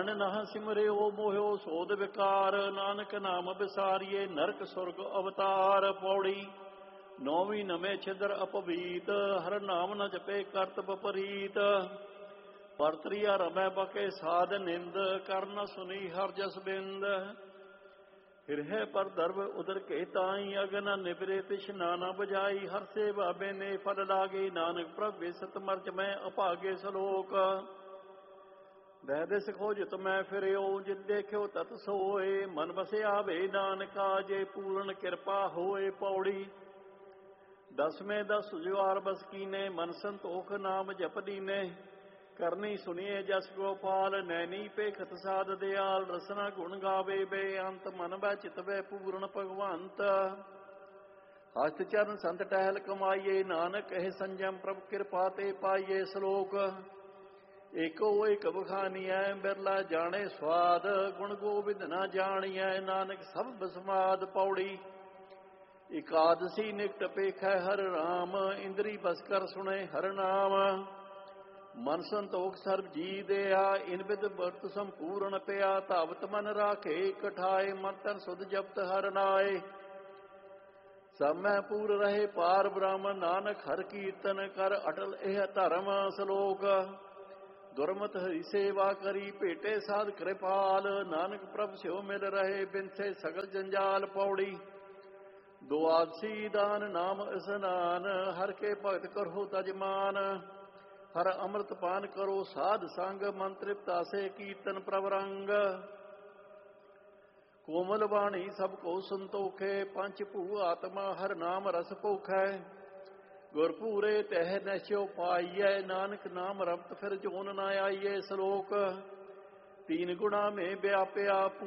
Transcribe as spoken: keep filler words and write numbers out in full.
ਨਾਰਾਇਣ ਨਾਹ ਸਿਮਰਿਓ ਮੋਹਿਓ ਸੋਧ ਵਿਕਾਰ। ਨਾਨਕ ਨਾਮ ਵਿਸਾਰੀਏ ਨਰਕ ਸੁਰਗ ਅਵਤਾਰ। ਪੌੜੀ ਨੌਵੀਂ ਨਵੇਂ ਛਿਦਰ ਅਪਵੀਤ। ਹਰ ਨਾਮ ਨ ਜਪੇ ਕਰਤ ਵਿਪਰੀਤ। ਪਰਤਰੀਆ ਰਮੈ ਬਕੇ ਸਾਧ ਨਿੰਦ। ਕਰ ਨ ਸੁਨੀ ਹਰ ਜਸ ਬਿੰਦ। ਹਿਰਹਿ ਪਰ ਦਰਬ ਉਦਰ ਕੇ ਤਾਈ। ਅਗਨ ਨਿਬਰੇ ਤਿਸ਼ਨਾ ਨ ਬੁਝਾਈ। ਹਰ ਸੇਵਾ ਬੇਨੇ ਫਲ ਲਾਗੇ। ਨਾਨਕ ਪ੍ਰਭ ਵੇਸਤ ਮਰਜ ਮੈਂ ਅਭਾਗੇ। ਸਲੋਕ ਦਹਿ ਦਿਸ ਖੋਜਿਤ ਮੈਂ ਫਿਰਿਓ। ਜਿਤ ਦੇਖਿਓ ਤਤ ਸੋਏ। ਮਨ ਵਸਿਆ ਵੇ ਨਾਨਕਾ ਜੇ ਪੂਰਨ ਕਿਰਪਾ ਹੋਏ। ਪੌੜੀ ਦਸਵੇਂ ਦਸ ਜੁਆਰ ਬਸ ਕੀਨੇ। ਮਨ ਸੰਤੋਖ ਨਾਮ ਜਪ ਦੀਨੇ। ਕਰਨੀ ਸੁਣੀਏ ਜਸ ਗੋਪਾਲ। ਨੈਣੀ ਪੇਖਤ ਸਾਧ ਦਿਆਲ। ਰਸਨਾ ਗੁਣ ਗਾਵੇ ਬੇਅੰਤ। ਮਨ ਵੈ ਚਿਤ ਵੈ ਪੂਰਨ ਭਗਵੰਤ। ਹਸਤ ਚਰਨ ਸੰਤ ਟਹਿਲ ਕਮਾਈਏ। ਨਾਨਕ ਕਹੇ ਸੰਜਮ ਪ੍ਰਭ ਕਿਰਪਾ ਤੇ ਪਾਈਏ। ਸ਼ਲੋਕ ਏਕੋ ਏਕ ਬਖਾਨੀਐ। ਬਿਰਲਾ ਜਾਣੇ ਸਵਾਦ। ਗੁਣ ਗੋਬਿੰਦ ਨਾ ਜਾਣੀਐ। ਨਾਨਕ ਸਭ ਬਸਮਾਦ। ਪੌੜੀ ਇਕਾਦਸੀ ਨਿਕਟ ਪੇਖੈ ਹਰ ਰਾਮ। ਇੰਦਰੀ ਬਸ ਕਰ ਸੁਣੇ ਹਰ ਨਾਮ। ਮਨ ਸੰਤੋਖ ਸਰਬ ਜੀ ਦਿਆ। ਇਨ ਬਿਦ ਵਰਤ ਸੰਪੂਰਨ ਪਿਆ। ਧਾਵਤ ਮਨ ਰਾਖੇ ਕਠਾਏ। ਮਨ ਤਨ ਸੁਧ ਜਪਤ ਹਰ ਨਾਏ। ਸਭ ਮੈਂ ਪੂਰ ਰਹੇ ਪਾਰ ਬ੍ਰਹਮ। ਨਾਨਕ ਹਰ ਕੀਰਤਨ ਕਰ ਅਟਲ ਇਹ ਧਰਮ। ਸ਼ਲੋਕ ਗੁਰਮਤਿ ਹਰੀ ਸੇਵਾ ਕਰੀ। ਭੇਟੇ ਸਾਧ ਕਿਰਪਾਲ। ਨਾਨਕ ਪ੍ਰਭ ਸਿਓ ਮਿਲ ਰਹੇ। ਬਿਨਥੇ ਸਗਲ ਜੰਜਾਲ। ਪੌੜੀ ਦੁਆਦਸੀ ਦਾਨ ਨਾਮ ਇਸਨਾਨ। ਹਰ ਕੇ ਭਗਤ ਕਰੋ ਤਜਮਾਨ। ਹਰ ਅੰਮ੍ਰਿਤ ਪਾਨ ਕਰੋ ਸਾਧ ਸੰਗ। ਮਨ ਤ੍ਰਿਪਤਾਸੇ ਕੀਰਤਨ ਪ੍ਰਭ ਰੰਗ। ਕੋਮਲ ਬਾਣੀ ਸਭ ਕੋ ਸੰਤੋਖੇ। ਪੰਚ ਭੂ ਆਤਮਾ ਹਰ ਨਾਮ ਰਸ ਭੋਖੈ। ਗੁਰਪੂਰੇ ਤਹਿ ਨਸ਼ਿਓ ਪਾਈਐ। ਨਾਨਕ ਨਾਮ ਰਮਤ ਫਿਰ ਜੋਨ ਨਾ ਆਈਏ। ਸ਼ਲੋਕ ਤੀਨ ਗੁਣਾ ਮੇ ਵਿਆਪਿਆ।